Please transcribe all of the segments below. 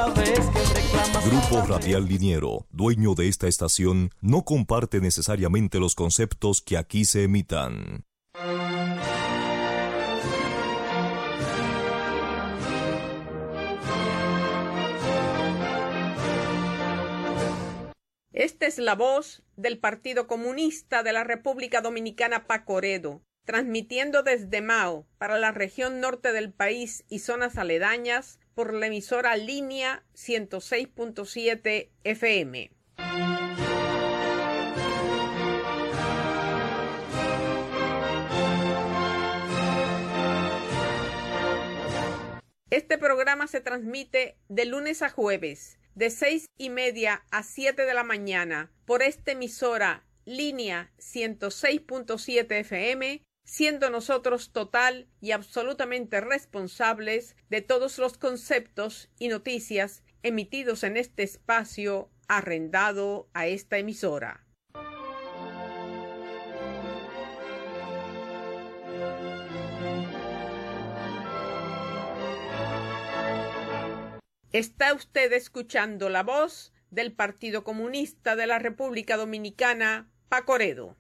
cada vez que reclamas. Grupo Radial Liniero, dueño de esta estación, no comparte necesariamente los conceptos que aquí se emitan. Esta es la voz del Partido Comunista de la República Dominicana, Pacoredo, transmitiendo desde Mao para la región norte del país y zonas aledañas por la emisora Línea 106.7 FM. Este programa se transmite de lunes a jueves, de 6:30 a 7 de la mañana, por esta emisora Línea 106.7 FM, siendo nosotros total y absolutamente responsables de todos los conceptos y noticias emitidos en este espacio arrendado a esta emisora. Está usted escuchando la voz del Partido Comunista de la República Dominicana, Pacoredo.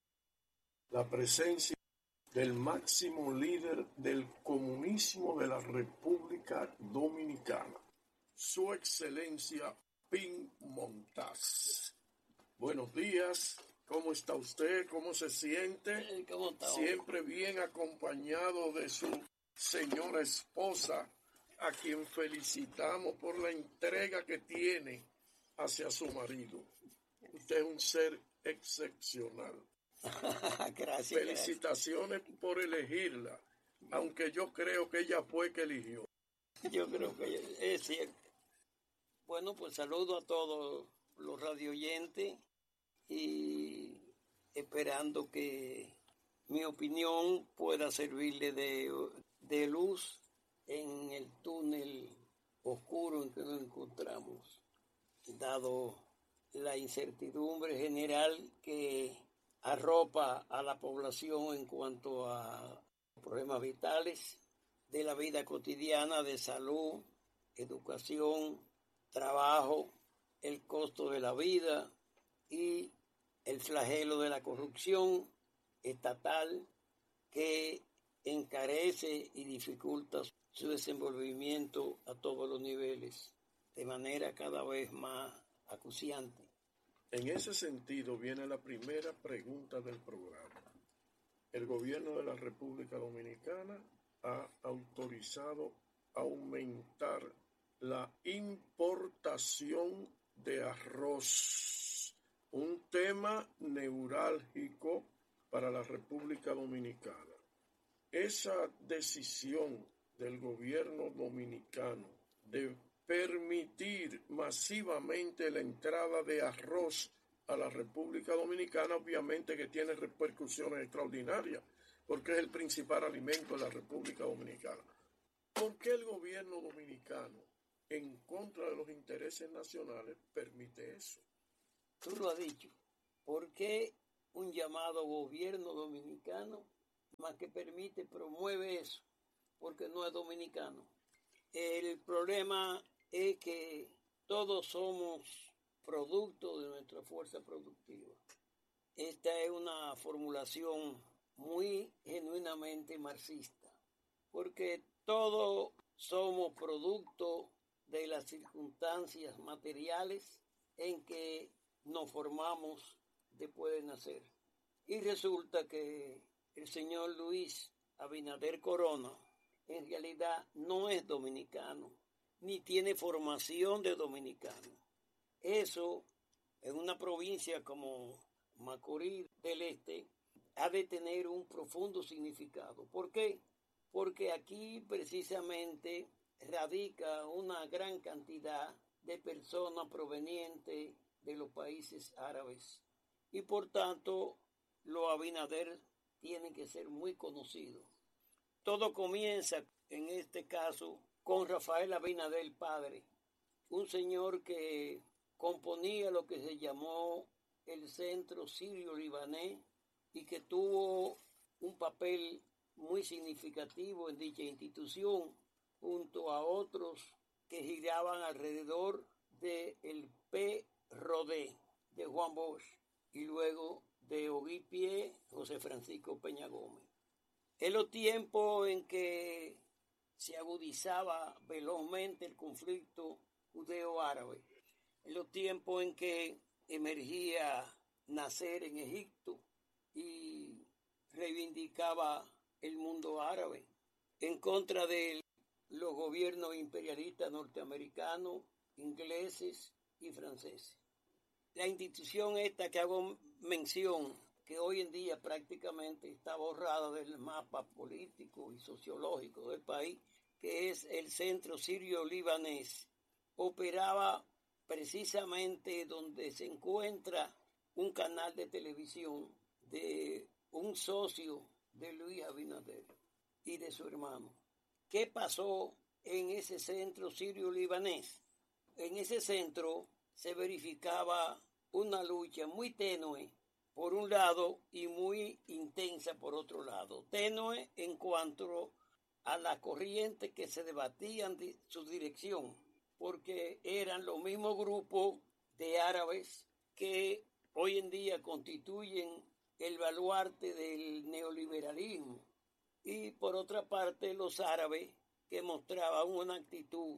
La presencia del máximo líder del comunismo de la República Dominicana, Su Excelencia Pin Montaz. Buenos días, ¿cómo está usted? ¿Cómo se siente? ¿Cómo está? Siempre bien acompañado de su señora esposa, a quien felicitamos por la entrega que tiene hacia su marido. Usted es un ser excepcional. Gracias. Felicitaciones por elegirla, aunque yo creo que ella fue que eligió. Yo creo que es cierto. Bueno, pues saludo a todos los radioyentes y esperando que mi opinión pueda servirle de luz en el túnel oscuro en que nos encontramos, dado la incertidumbre general que arropa a la población en cuanto a problemas vitales de la vida cotidiana, de salud, educación, trabajo, el costo de la vida y el flagelo de la corrupción estatal que encarece y dificulta su desenvolvimiento a todos los niveles, de manera cada vez más acuciante. En ese sentido viene la primera pregunta del programa. El gobierno de la República Dominicana ha autorizado aumentar la importación de arroz, un tema neurálgico para la República Dominicana. Esa decisión del gobierno dominicano de permitir masivamente la entrada de arroz a la República Dominicana, obviamente que tiene repercusiones extraordinarias, porque es el principal alimento de la República Dominicana. ¿Por qué el gobierno dominicano, en contra de los intereses nacionales, permite eso? Tú lo has dicho. ¿Por qué un llamado gobierno dominicano, más que permite, promueve eso? Porque no es dominicano. El problema es que todos somos producto de nuestra fuerza productiva. Esta es una formulación muy genuinamente marxista, porque todos somos producto de las circunstancias materiales en que nos formamos después de nacer. Y resulta que el señor Luis Abinader Corona en realidad no es dominicano, ni tiene formación de dominicano. Eso, en una provincia como Macorís del Este, ha de tener un profundo significado. ¿Por qué? Porque aquí precisamente radica una gran cantidad de personas provenientes de los países árabes. Y por tanto, los Abinader tienen que ser muy conocidos. Todo comienza, en este caso, con Rafael Abinader padre, un señor que componía lo que se llamó el Centro Sirio-Libanés y que tuvo un papel muy significativo en dicha institución, junto a otros que giraban alrededor del PROD de Juan Bosch y luego de Oguipié, José Francisco Peña Gómez. En los tiempos en que se agudizaba velozmente el conflicto judeo-árabe, en los tiempos en que emergía Nasser en Egipto y reivindicaba el mundo árabe en contra de los gobiernos imperialistas norteamericanos, ingleses y franceses. La institución esta que hago mención, que hoy en día prácticamente está borrada del mapa político y sociológico del país, que es el Centro Sirio-Libanés, operaba precisamente donde se encuentra un canal de televisión de un socio de Luis Abinader y de su hermano. ¿Qué pasó en ese centro sirio-libanés? En ese centro se verificaba una lucha muy tenue por un lado y muy intensa por otro lado. Tenue en cuanto a la corriente que se debatían de su dirección, porque eran los mismos grupos de árabes que hoy en día constituyen el baluarte del neoliberalismo. Y por otra parte, los árabes que mostraban una actitud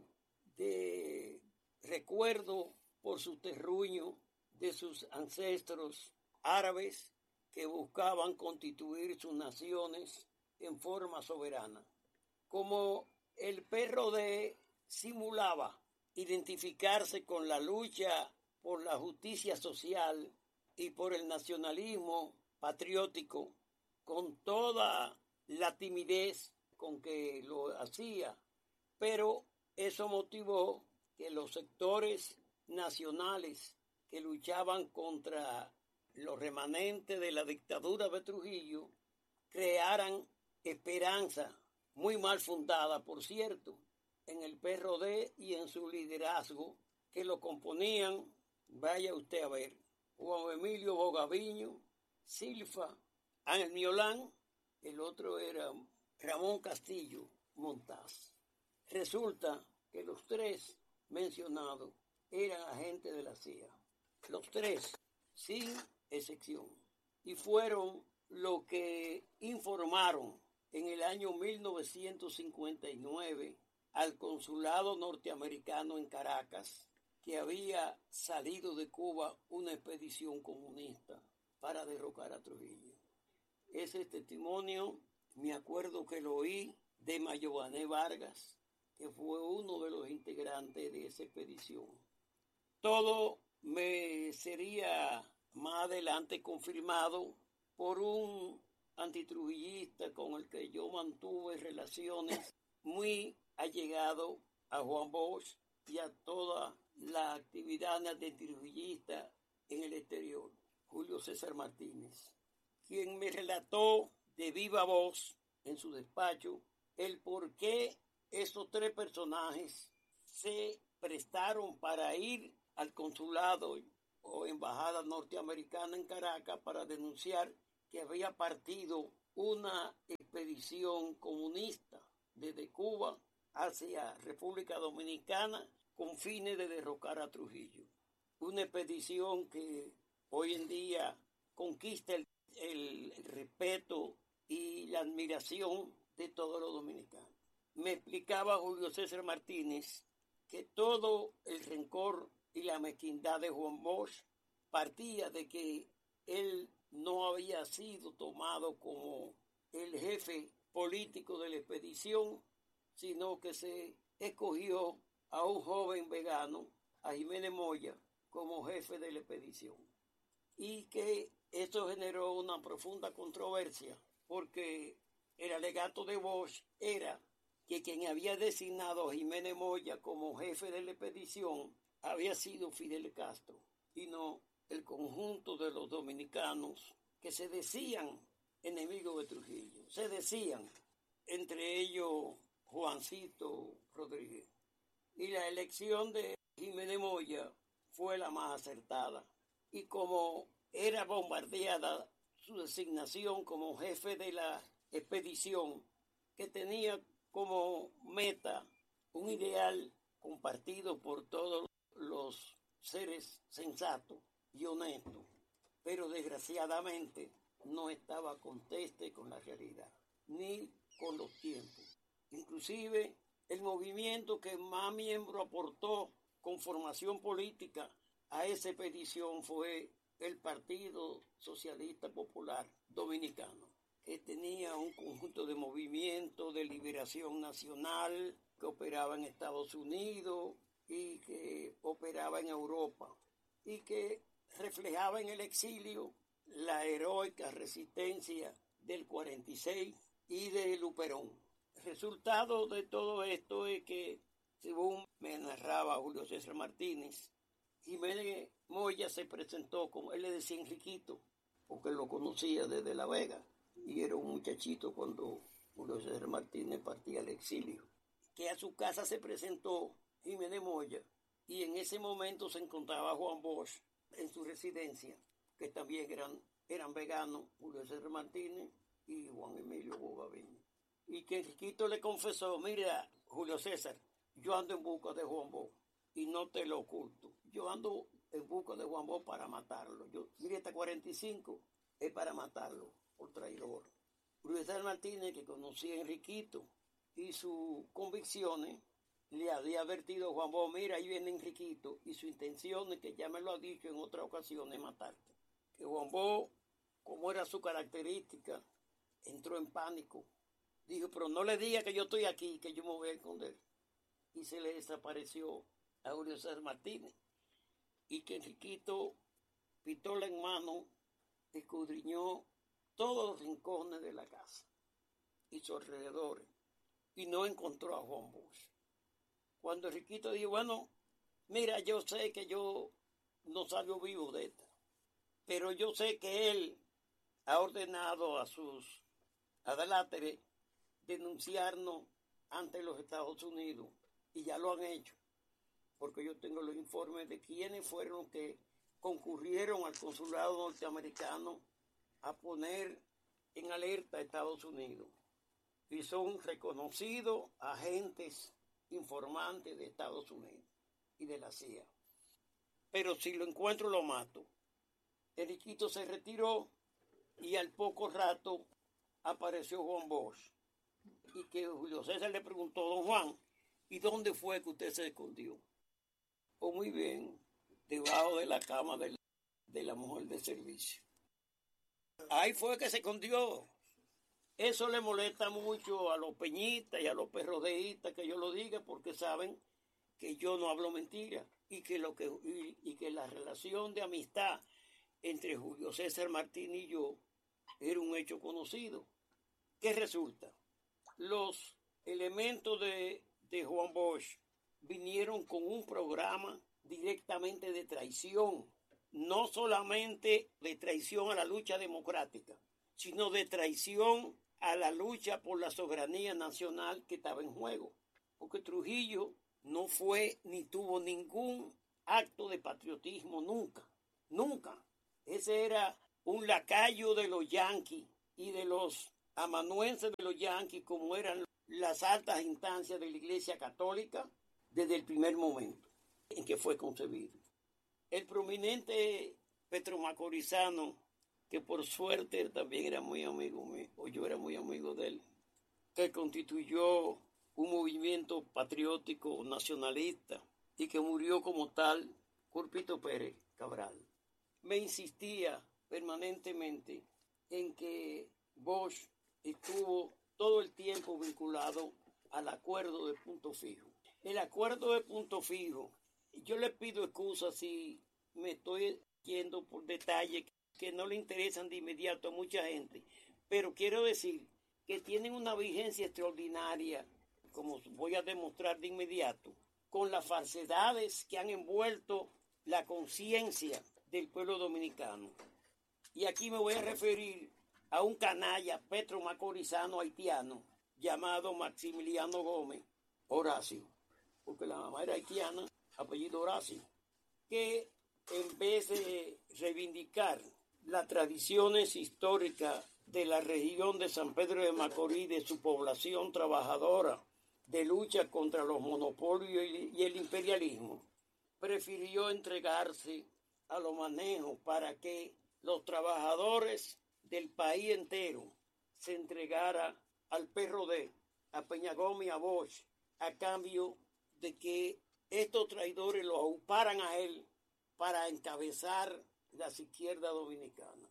de recuerdo por su terruño de sus ancestros árabes que buscaban constituir sus naciones en forma soberana. Como el PROD simulaba identificarse con la lucha por la justicia social y por el nacionalismo patriótico, con toda la timidez con que lo hacía, pero eso motivó que los sectores nacionales que luchaban contra los remanentes de la dictadura de Trujillo crearan esperanza, muy mal fundada, por cierto, en el PROD y en su liderazgo, que lo componían, vaya usted a ver, Juan Emilio Bogaviño, Silfa, Ángel Miolán, el otro era Ramón Castillo Montaz. Resulta que los tres mencionados eran agentes de la CIA, los tres, sin excepción, y fueron los que informaron en el año 1959 al consulado norteamericano en Caracas que había salido de Cuba una expedición comunista para derrocar a Trujillo. Ese testimonio, me acuerdo que lo oí de Mayobané Vargas, que fue uno de los integrantes de esa expedición. Todo me sería más adelante confirmado por un antitrujillista con el que yo mantuve relaciones muy allegado a Juan Bosch y a toda la actividad antitrujillista en el exterior, Julio César Martínez, quien me relató de viva voz en su despacho el por qué esos tres personajes se prestaron para ir al consulado o embajada norteamericana en Caracas para denunciar que había partido una expedición comunista desde Cuba hacia República Dominicana con fines de derrocar a Trujillo. Una expedición que hoy en día conquista el respeto y la admiración de todos los dominicanos. Me explicaba Julio César Martínez que todo el rencor y la mezquindad de Juan Bosch partía de que él no había sido tomado como el jefe político de la expedición, sino que se escogió a un joven vegano, a Jiménez Moya, como jefe de la expedición. Y que esto generó una profunda controversia, porque el alegato de Bosch era que quien había designado a Jiménez Moya como jefe de la expedición había sido Fidel Castro, y no el conjunto de los dominicanos que se decían enemigos de Trujillo. Se decían, entre ellos Juancito Rodríguez. Y la elección de Jiménez Moya fue la más acertada. Y como era bombardeada su designación como jefe de la expedición, que tenía como meta un ideal compartido por todos los seres sensatos y honestos, pero desgraciadamente no estaba conteste con la realidad, ni con los tiempos. Inclusive el movimiento que más miembro aportó con formación política a esa expedición fue el Partido Socialista Popular Dominicano, que tenía un conjunto de movimientos de liberación nacional que operaba en Estados Unidos y que operaba en Europa y que reflejaba en el exilio la heroica resistencia del 46 y de Luperón. El resultado de todo esto es que, según me narraba Julio César Martínez, Jiménez Moya se presentó como, él le decía Enriquito, porque lo conocía desde La Vega, y era un muchachito cuando Julio César Martínez partía al exilio, que a su casa se presentó Jiménez Moya, y en ese momento se encontraba Juan Bosch en su residencia, que también eran veganos, Julio César Martínez y Juan Emilio Bogavín. Y que Enriquito le confesó, mira, Julio César, yo ando en busca de Juan Bosch, y no te lo oculto. Yo ando en busca de Juan Bosch para matarlo. Mire, hasta 45 es para matarlo por traidor. Julio César Martínez, que conocía a Enriquito y sus convicciones, le había advertido a Juan Bosch, mira, ahí viene Enriquito, y su intención, que ya me lo ha dicho en otra ocasión, es matarte. Que Juan Bosch, como era su característica, entró en pánico. Dijo, pero no le diga que yo estoy aquí, que yo me voy a esconder. Y se le desapareció a Julio César Martínez. Y que Enriquito, pistola en mano, escudriñó todos los rincones de la casa y sus alrededores, y no encontró a Juan Bosch. Cuando Enriquito dijo, bueno, mira, yo sé que yo no salgo vivo de esta, pero yo sé que él ha ordenado a sus adláteres denunciarnos ante los Estados Unidos, y ya lo han hecho, porque yo tengo los informes de quiénes fueron que concurrieron al consulado norteamericano a poner en alerta a Estados Unidos, y son reconocidos agentes informantes de Estados Unidos y de la CIA. Pero si lo encuentro, lo mato. Enriquito se retiró y al poco rato apareció Juan Bosch, y que Julio César le preguntó, don Juan, ¿y dónde fue que usted se escondió? Pues muy bien, debajo de la cama de la mujer de servicio. Ahí fue que se escondió. Eso le molesta mucho a los peñistas y a los perrodeístas que yo lo diga, porque saben que yo no hablo mentira, y que la relación de amistad entre Julio César Martín y yo era un hecho conocido. ¿Qué resulta? Los elementos de Juan Bosch vinieron con un programa directamente de traición, no solamente de traición a la lucha democrática, sino de traición a la lucha por la soberanía nacional que estaba en juego. Porque Trujillo no fue ni tuvo ningún acto de patriotismo nunca, nunca. Ese era un lacayo de los yanquis y de los amanuenses de los yanquis, como eran las altas instancias de la Iglesia Católica desde el primer momento en que fue concebido. El prominente petromacorizano, que por suerte también era muy amigo mío, o yo era muy amigo de él, que constituyó un movimiento patriótico nacionalista y que murió como tal, Curpito Pérez Cabral, me insistía permanentemente en que Bosch estuvo todo el tiempo vinculado al acuerdo de Punto Fijo. El acuerdo de Punto Fijo, yo le pido excusas si me estoy yendo por detalles que no le interesan de inmediato a mucha gente, pero quiero decir que tienen una vigencia extraordinaria, como voy a demostrar de inmediato, con las falsedades que han envuelto la conciencia del pueblo dominicano. Y aquí me voy a referir a un canalla petromacorizano haitiano llamado Maximiliano Gómez Horacio, porque la mamá era haitiana, apellido Horacio, que en vez de reivindicar las tradiciones históricas de la región de San Pedro de Macorís, de su población trabajadora, de lucha contra los monopolios y el imperialismo, prefirió entregarse a los manejos para que los trabajadores del país entero se entregara al PRD, a Peña Gómez y a Bosch, a cambio de que estos traidores lo auparan a él para encabezar las izquierdas dominicanas.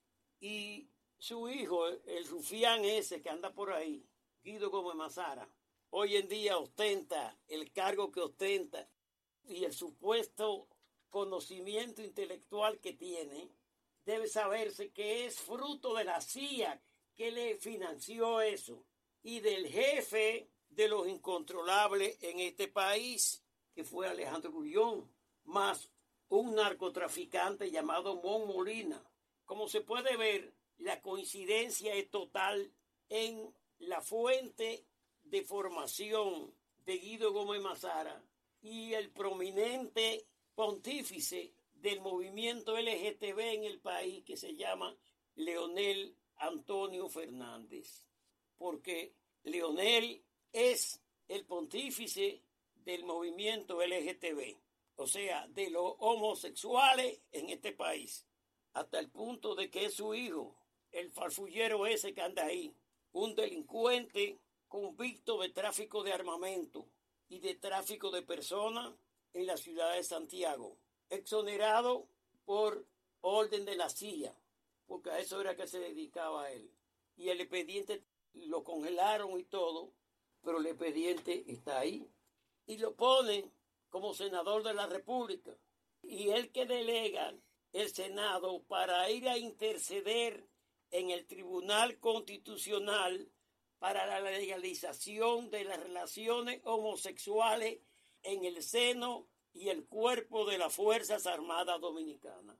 Y su hijo, el rufián ese que anda por ahí, Guido Gómez Mazara, hoy en día ostenta el cargo que ostenta y el supuesto conocimiento intelectual que tiene, debe saberse que es fruto de la CIA que le financió eso y del jefe de los incontrolables en este país, que fue Alejandro Gullón, más un narcotraficante llamado Mon Molina. Como se puede ver, la coincidencia es total en la fuente de formación de Guido Gómez Mazara y el prominente pontífice del movimiento LGTB en el país, que se llama Leonel Antonio Fernández, porque Leonel es el pontífice del movimiento LGTB, o sea, de los homosexuales en este país, hasta el punto de que es su hijo, el farfullero ese que anda ahí, un delincuente convicto de tráfico de armamento y de tráfico de personas en la ciudad de Santiago, exonerado por orden de la CIA, porque a eso era que se dedicaba él. Y el expediente lo congelaron y todo, pero el expediente está ahí. Y lo ponen como senador de la República. Y él que delega el Senado para ir a interceder en el Tribunal Constitucional para la legalización de las relaciones homosexuales en el seno y el cuerpo de las Fuerzas Armadas Dominicanas.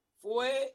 Fue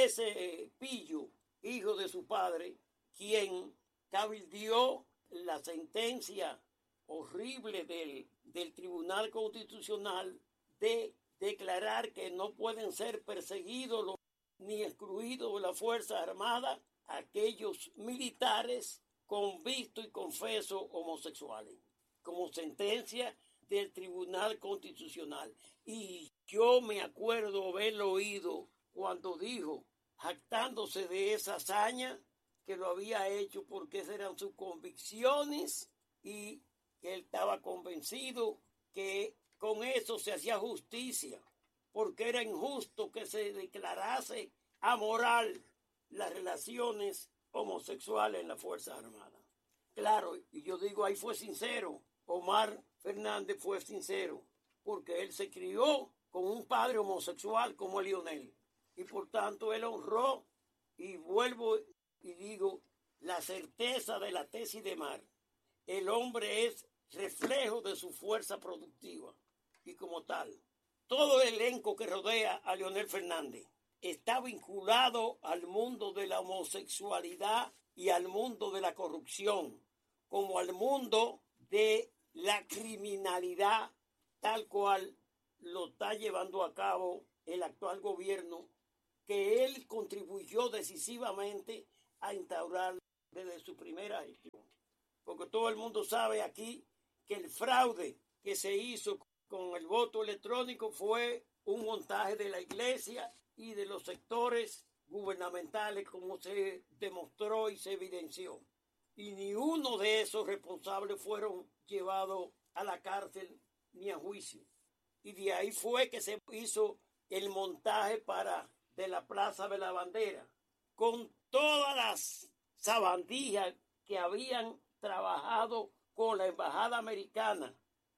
ese pillo, hijo de su padre, quien cabildió la sentencia horrible del Tribunal Constitucional de declarar que no pueden ser perseguidos ni excluidos de las Fuerzas Armadas aquellos militares convictos y confesos homosexuales, como sentencia del Tribunal Constitucional. Y yo me acuerdo haberlo oído cuando dijo, jactándose de esa hazaña, que lo había hecho porque esas eran sus convicciones y que él estaba convencido que con eso se hacía justicia, porque era injusto que se declarase amoral las relaciones homosexuales en las Fuerzas Armadas. Claro, y yo digo, ahí fue sincero, Omar Fernández fue sincero, porque él se crió con un padre homosexual como Lionel, y por tanto él honró, y vuelvo y digo, la certeza de la tesis de Mar. El hombre es reflejo de su fuerza productiva, y como tal, todo el elenco que rodea a Leonel Fernández está vinculado al mundo de la homosexualidad y al mundo de la corrupción, como al mundo de la criminalidad, tal cual lo está llevando a cabo el actual gobierno, que él contribuyó decisivamente a instaurar desde su primera gestión. Porque todo el mundo sabe aquí que el fraude que se hizo con el voto electrónico fue un montaje de la Iglesia y de los sectores gubernamentales, como se demostró y se evidenció. Y ni uno de esos responsables fueron llevados a la cárcel ni a juicio. Y de ahí fue que se hizo el montaje de la Plaza de la Bandera, con todas las sabandijas que habían trabajado con la Embajada Americana,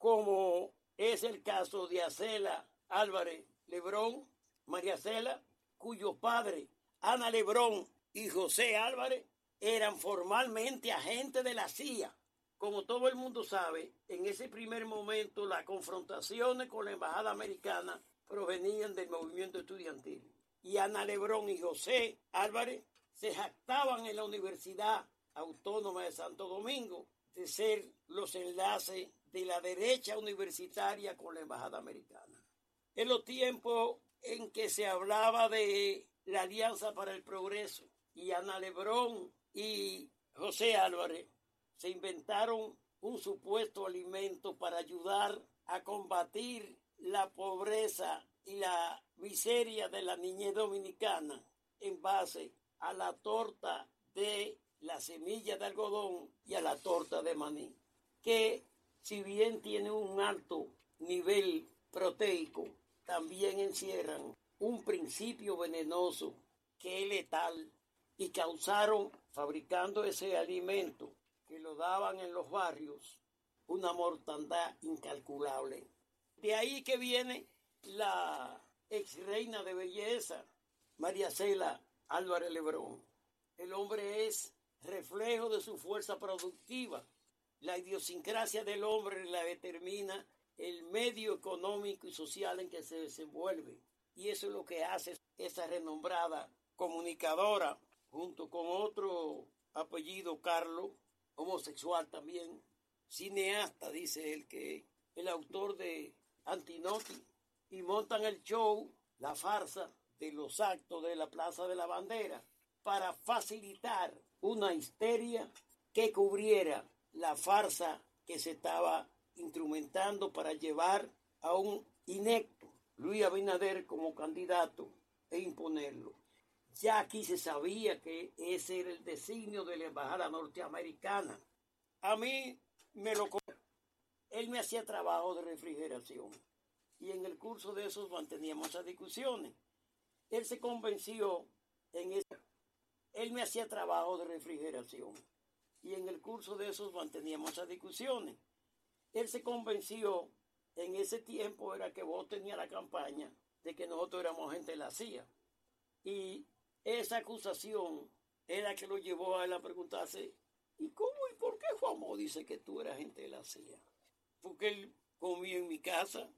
como es el caso de Acela Álvarez Lebrón, María Cela, cuyo padre, Ana Lebrón y José Álvarez, eran formalmente agentes de la CIA. Como todo el mundo sabe, en ese primer momento las confrontaciones con la Embajada Americana provenían del movimiento estudiantil. Y Ana Lebrón y José Álvarez se jactaban en la Universidad Autónoma de Santo Domingo de ser los enlaces de la derecha universitaria con la Embajada Americana. En los tiempos en que se hablaba de la Alianza para el Progreso, y Ana Lebrón y José Álvarez se inventaron un supuesto alimento para ayudar a combatir la pobreza y la miseria de la niñez dominicana en base a la torta de la semilla de algodón y a la torta de maní, que si bien tiene un alto nivel proteico, también encierran un principio venenoso que es letal y causaron, fabricando ese alimento que lo daban en los barrios, una mortandad incalculable. De ahí que viene la ex reina de belleza, María Cela Álvarez Lebrón. El hombre es reflejo de su fuerza productiva. La idiosincrasia del hombre la determina el medio económico y social en que se desenvuelve. Y eso es lo que hace esa renombrada comunicadora, junto con otro apellido, Carlos, homosexual también, cineasta, dice él, que es el autor de Antinoti, y montan el show, la farsa de los actos de la Plaza de la Bandera, para facilitar una histeria que cubriera la farsa que se estaba instrumentando para llevar a un inepto Luis Abinader como candidato e imponerlo. Ya aquí se sabía que ese era el designio de la embajada norteamericana. A mí me lo... Él me hacía trabajo de refrigeración y en el curso de esos manteníamos esas discusiones. Él se convenció en esa... Él me hacía trabajo de refrigeración y en el curso de esos manteníamos esas discusiones. Él se convenció en ese tiempo, era que vos tenías la campaña de que nosotros éramos gente de la CIA. Y esa acusación era que lo llevó a él a preguntarse, ¿y cómo y por qué Juan Mo dice que tú eras gente de la CIA? Porque él comía en mi casa,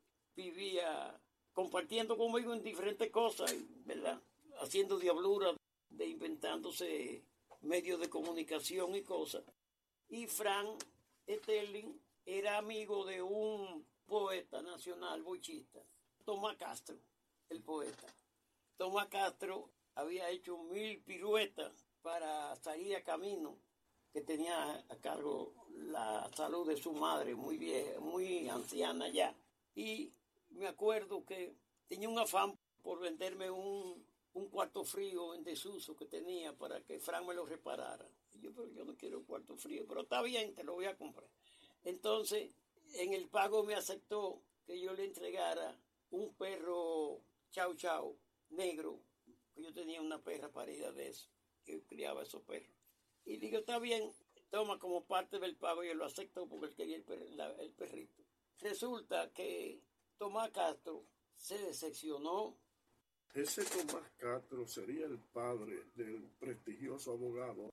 vivía compartiendo conmigo en diferentes cosas, ¿verdad? Haciendo diabluras, de inventándose medios de comunicación y cosas. Y Frank Sterling era amigo de un poeta nacional bochista, Tomás Castro, el poeta. Tomás Castro había hecho 1000 piruetas para salir a camino, que tenía a cargo la salud de su madre, muy vieja, muy anciana ya. Y me acuerdo que tenía un afán por venderme un cuarto frío en desuso que tenía para que Frank me lo reparara. Y yo, pero yo no quiero un cuarto frío, pero está bien, te lo voy a comprar. Entonces, en el pago me aceptó que yo le entregara un perro chau chau negro, que yo tenía una perra parida de eso, que criaba esos perros. Y digo, está bien, toma como parte del pago, y él lo aceptó porque él quería el perrito. Resulta que Tomás Castro se decepcionó. Ese Tomás Castro sería el padre del prestigioso abogado.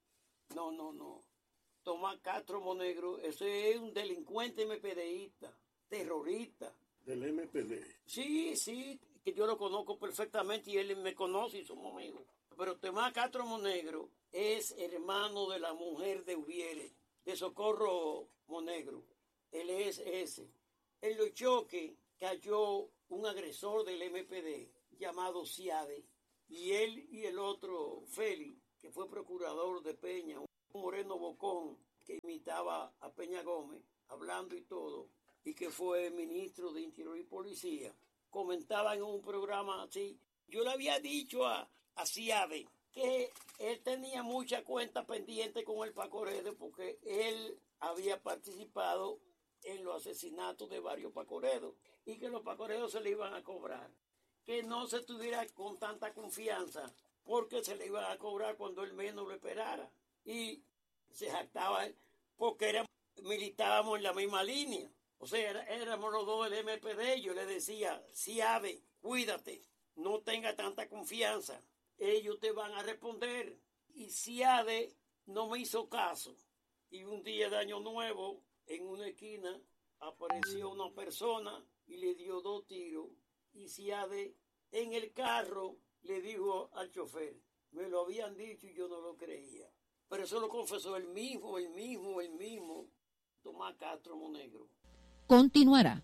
No. Tomás Castro Monegro, ese es un delincuente MPDista, terrorista. ¿Del MPD? Sí, que yo lo conozco perfectamente y él me conoce y somos amigos. Pero Tomás Castro Monegro es hermano de la mujer de Ubiere, de Socorro Monegro. Él es ese. En los choques cayó un agresor del MPD llamado Ciade, y él y el otro, Félix, que fue procurador de Peña, un moreno bocón que imitaba a Peña Gómez, hablando y todo, y que fue ministro de Interior y Policía, comentaban en un programa así. Yo le había dicho a Ciade que él tenía mucha cuenta pendiente con el Pacoredo porque él había participado en los asesinatos de varios Pacoredos y que los Pacoredos se le iban a cobrar. Que no se tuviera con tanta confianza porque se le iban a cobrar cuando él menos lo esperara. Y se jactaba porque militábamos en la misma línea. O sea, éramos los dos del MPD. Yo le decía, Ciade, cuídate, no tenga tanta confianza. Ellos te van a responder. Y Ciade no me hizo caso. Y un día de Año Nuevo, en una esquina, apareció una persona y le dio 2 tiros. Y Ciade en el carro le dijo al chofer, me lo habían dicho y yo no lo creía. Pero eso lo confesó el mismo Tomás Castro Monegro. Continuará.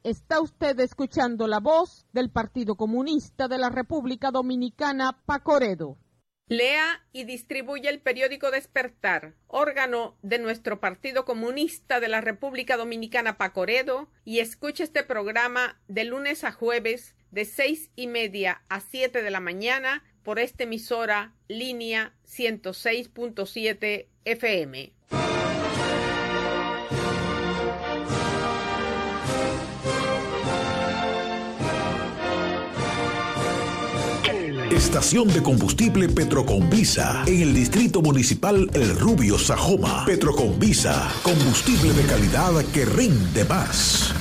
Está usted escuchando la voz del Partido Comunista de la República Dominicana, Pacoredo. Lea y distribuye el periódico Despertar, órgano de nuestro Partido Comunista de la República Dominicana, Pacoredo, y escuche este programa de lunes a jueves de 6:30 a 7 de la mañana por esta emisora línea 106.7 FM. Estación de combustible Petroconvisa en el Distrito Municipal El Rubio, Sajoma. Petroconvisa, combustible de calidad que rinde más.